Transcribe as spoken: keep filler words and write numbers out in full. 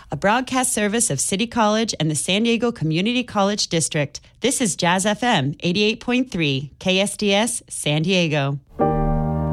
a broadcast service of City College and the San Diego Community College District. This is Jazz F M eighty-eight point three, K S D S, San Diego.